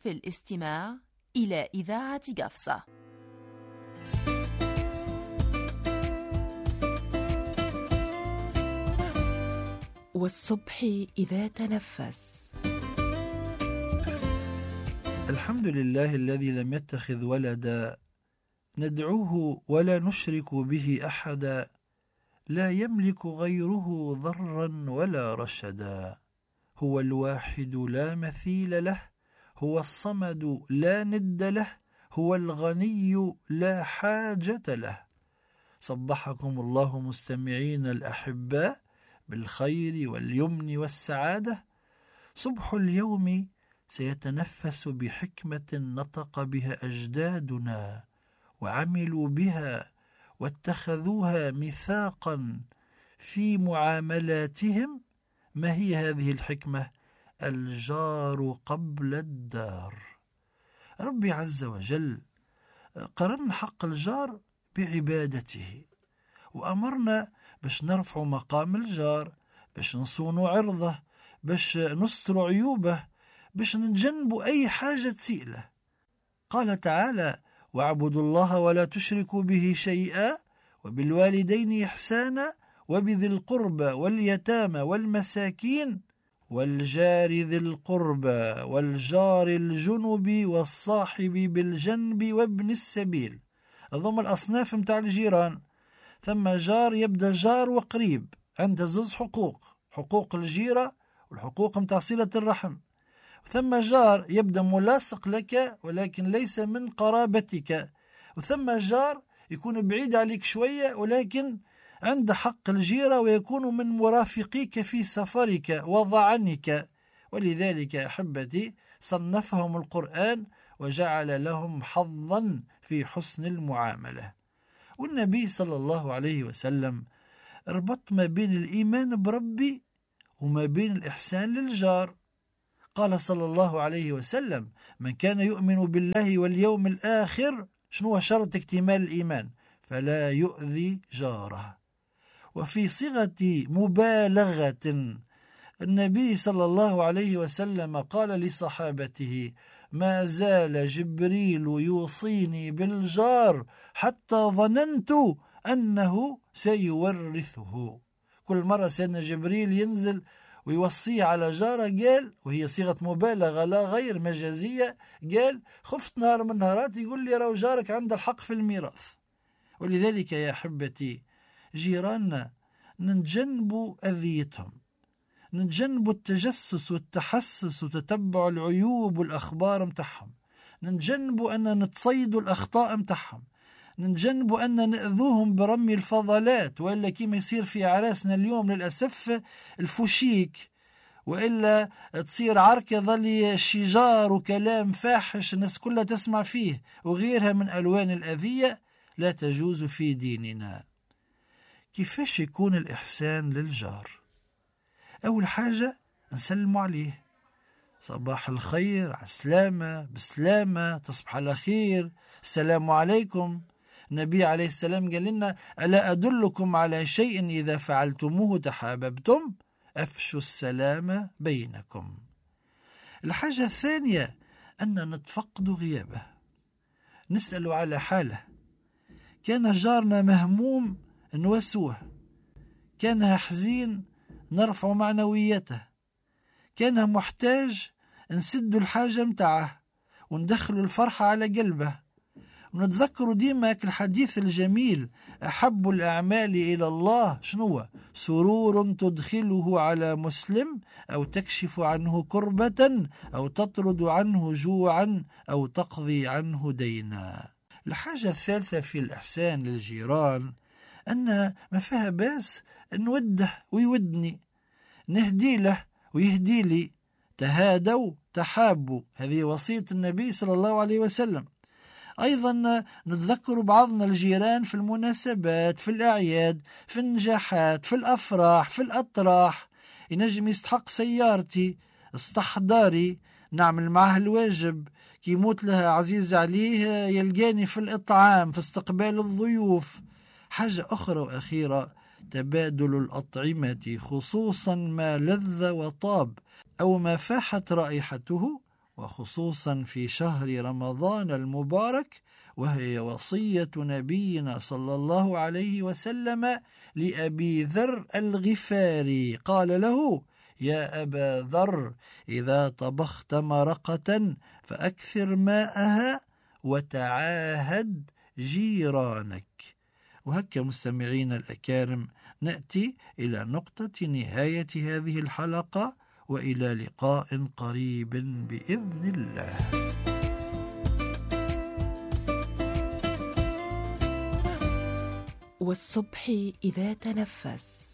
في الاستماع إلى إذاعة قفصة. والصبح إذا تنفس. الحمد لله الذي لم يتخذ ولدا، ندعوه ولا نشرك به أحدا، لا يملك غيره ضرا ولا رشدا. هو الواحد لا مثيل له، هو الصمد لا ند له، هو الغني لا حاجة له. صبحكم الله مستمعين الأحباء بالخير واليمن والسعادة. صبح اليوم سيتنفس بحكمة نطق بها أجدادنا وعملوا بها واتخذوها ميثاقا في معاملاتهم. ما هي هذه الحكمة؟ الجار قبل الدار. ربي عز وجل قرن حق الجار بعبادته، وأمرنا باش نرفع مقام الجار، باش نصونوا عرضه، باش نستر عيوبه، باش نتجنبوا أي حاجة تسيء له. قال تعالى: واعبدوا الله ولا تشركوا به شيئا وبالوالدين إحسانا وبذي القربى واليتامى والمساكين والجار ذي القربى والجار الجنب والصاحب بالجنب وابن السبيل. ضم الأصناف متاع الجيران. ثم جار يبدأ جار وقريب، عنده زوز حقوق: حقوق الجيرة والحقوق متاع صلة الرحم. ثم جار يبدأ ملاصق لك ولكن ليس من قرابتك. وثم جار يكون بعيد عليك شوية ولكن عند حق الجيرة ويكون من مرافقيك في سفرك وضعنك. ولذلك أحبتي صنفهم القرآن وجعل لهم حظا في حسن المعاملة. والنبي صلى الله عليه وسلم ربط ما بين الإيمان بربي وما بين الإحسان للجار. قال صلى الله عليه وسلم: من كان يؤمن بالله واليوم الآخر، شنو شرط اكتمال الإيمان؟ فلا يؤذي جاره. وفي صيغة مبالغة النبي صلى الله عليه وسلم قال لصحابته: ما زال جبريل يوصيني بالجار حتى ظننت أنه سيورثه. كل مرة سيدنا جبريل ينزل ويوصيه على جاره، قال، وهي صيغة مبالغة لا غير مجازية، قال: خفت نهار من نهارات يقول لي راو جارك عنده الحق في الميراث. ولذلك يا أحبتي جيراننا نتجنبوا أذيتهم، نتجنبوا التجسس والتحسس وتتبع العيوب والأخبار متاعهم، نتجنبوا أن نتصيدوا الأخطاء متاعهم، نتجنبوا أن نأذوهم برمي الفضلات، وإلا كما يصير في عراسنا اليوم للأسف الفوشيك، وإلا تصير عركة ظل شجار وكلام فاحش الناس كلها تسمع فيه وغيرها من ألوان الأذية لا تجوز في ديننا. كيفاش يكون الإحسان للجار؟ أول حاجة نسلم عليه: صباح الخير، عالسلامة، بسلامة، تصبح على خير، السلام عليكم. النبي عليه السلام قال لنا: ألا أدلكم على شيء إذا فعلتموه تحاببتم؟ أفشوا السلام بينكم. الحاجة الثانية أن نتفقد غيابه، نسأل على حاله. كان جارنا مهموم نواسوه، كان حزين نرفع معنويته، كان محتاج نسد الحاجة متاعه وندخل الفرحة على قلبه. ونتذكر ديما الحديث الجميل: أحب الأعمال إلى الله شنو؟ سرور تدخله على مسلم، أو تكشف عنه كربة، أو تطرد عنه جوعا، أو تقضي عنه دينا. الحاجة الثالثة في الإحسان للجيران أن ما فيها باس نوده ويودني، نهدي له ويهدي لي، تهادوا تحابوا، هذه وصية النبي صلى الله عليه وسلم. أيضا نتذكر بعضنا الجيران في المناسبات، في الأعياد، في النجاحات، في الأفراح، في الأطراح. ينجم يستحق سيارتي، استحضاري، نعمل معه الواجب، كي يموت لها عزيز عليه يلقاني في الإطعام، في استقبال الضيوف. حاجة أخرى وأخيرة: تبادل الأطعمة، خصوصا ما لذ وطاب أو ما فاحت رائحته وخصوصا في شهر رمضان المبارك، وهي وصية نبينا صلى الله عليه وسلم لأبي ذر الغفاري. قال له: يا أبا ذر، إذا طبخت مرقة فأكثر ماءها وتعاهد جيرانك. وهكا مستمعين الأكارم نأتي إلى نقطة نهاية هذه الحلقة، وإلى لقاء قريب بإذن الله. والصبح إذا تنفس.